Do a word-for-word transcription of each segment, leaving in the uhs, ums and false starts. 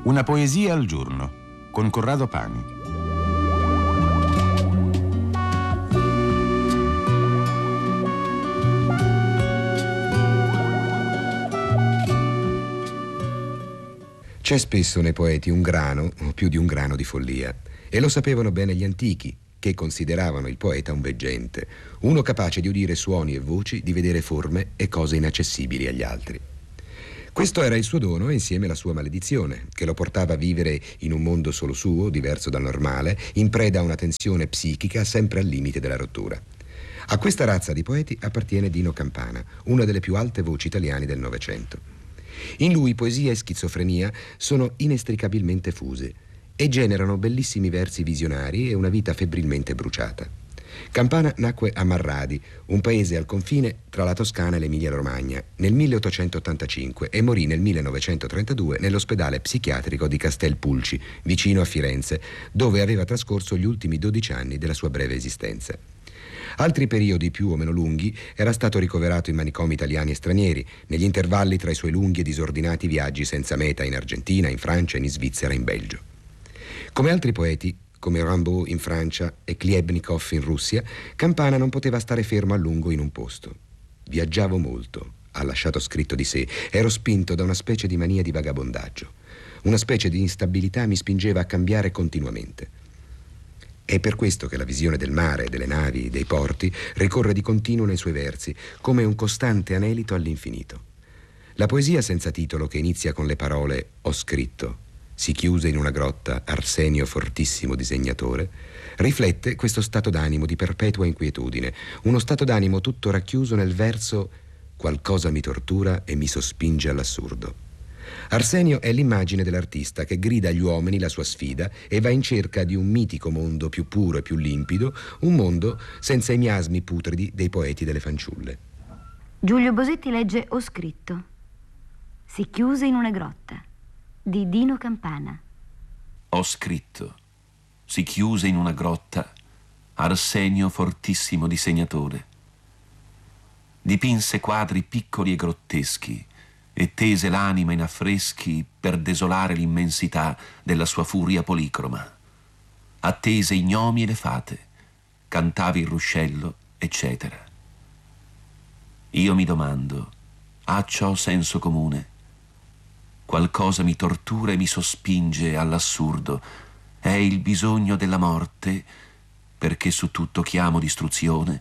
Una poesia al giorno con Corrado Pani. C'è spesso nei poeti un grano, o più di un grano di follia, e lo sapevano bene gli antichi, che consideravano il poeta un veggente, uno capace di udire suoni e voci, di vedere forme e cose inaccessibili agli altri. Questo era il suo dono e insieme la sua maledizione, che lo portava a vivere in un mondo solo suo, diverso dal normale, in preda a una tensione psichica sempre al limite della rottura. A questa razza di poeti appartiene Dino Campana, una delle più alte voci italiane del Novecento. In lui poesia e schizofrenia sono inestricabilmente fuse e generano bellissimi versi visionari e una vita febbrilmente bruciata. Campana nacque a Marradi, un paese al confine tra la Toscana e l'Emilia-Romagna, nel milleottocentottantacinque e morì nel millenovecentotrentadue nell'ospedale psichiatrico di Castelpulci, vicino a Firenze, dove aveva trascorso gli ultimi dodici anni della sua breve esistenza. Altri periodi più o meno lunghi era stato ricoverato in manicomi italiani e stranieri, negli intervalli tra i suoi lunghi e disordinati viaggi senza meta in Argentina, in Francia, in Svizzera e in Belgio. Come altri poeti, come Rimbaud in Francia e Khlyebnikov in Russia, Campana non poteva stare fermo a lungo in un posto. Viaggiavo molto, ha lasciato scritto di sé, ero spinto da una specie di mania di vagabondaggio. Una specie di instabilità mi spingeva a cambiare continuamente. È per questo che la visione del mare, delle navi, dei porti ricorre di continuo nei suoi versi, come un costante anelito all'infinito. La poesia senza titolo, che inizia con le parole «Ho scritto», si chiuse in una grotta Arsenio fortissimo disegnatore, riflette questo stato d'animo di perpetua inquietudine, uno stato d'animo tutto racchiuso nel verso «Qualcosa mi tortura e mi sospinge all'assurdo». Arsenio è l'immagine dell'artista che grida agli uomini la sua sfida e va in cerca di un mitico mondo più puro e più limpido, un mondo senza i miasmi putridi dei poeti delle fanciulle. Giulio Bosetti legge «Ho scritto». Si chiuse in una grotta, di Dino Campana. Ho scritto. Si chiuse in una grotta Arsenio fortissimo disegnatore. Dipinse quadri piccoli e grotteschi e tese l'anima in affreschi per desolare l'immensità della sua furia policroma. Attese i gnomi e le fate, cantava il ruscello, eccetera. Io mi domando, ha ciò senso comune? Qualcosa mi tortura e mi sospinge all'assurdo. È il bisogno della morte perché su tutto chiamo distruzione?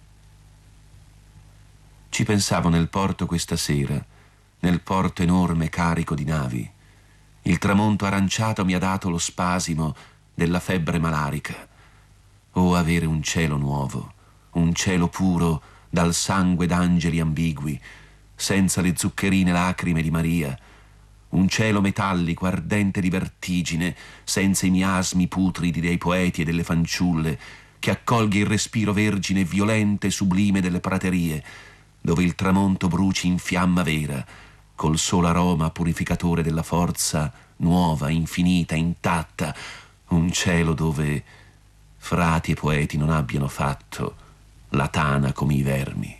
Ci pensavo nel porto questa sera, nel porto enorme carico di navi. Il tramonto aranciato mi ha dato lo spasimo della febbre malarica. Oh, avere un cielo nuovo, un cielo puro dal sangue d'angeli ambigui, senza le zuccherine lacrime di Maria, un cielo metallico ardente di vertigine, senza i miasmi putridi dei poeti e delle fanciulle, che accolga il respiro vergine e violente e sublime delle praterie, dove il tramonto bruci in fiamma vera, col solo aroma purificatore della forza nuova, infinita, intatta, un cielo dove frati e poeti non abbiano fatto la tana come i vermi.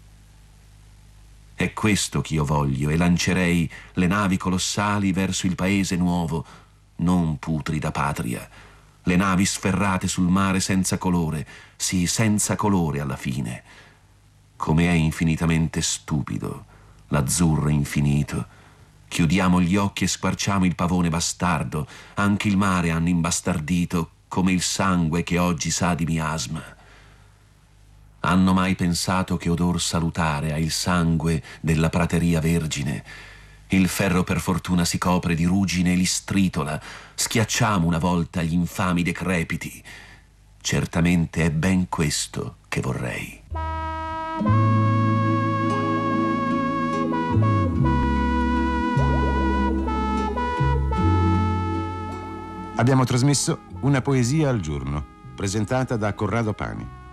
È questo che io voglio e lancerei le navi colossali verso il paese nuovo, non putrida patria, le navi sferrate sul mare senza colore, sì, senza colore alla fine. Come è infinitamente stupido l'azzurro infinito. Chiudiamo gli occhi e squarciamo il pavone bastardo, anche il mare hanno imbastardito come il sangue che oggi sa di miasma. Hanno mai pensato che odor salutare ha il sangue della prateria vergine? Il ferro per fortuna si copre di ruggine e li stritola. Schiacciamo una volta gli infami decrepiti. Certamente è ben questo che vorrei. Abbiamo trasmesso Una poesia al giorno, presentata da Corrado Pani.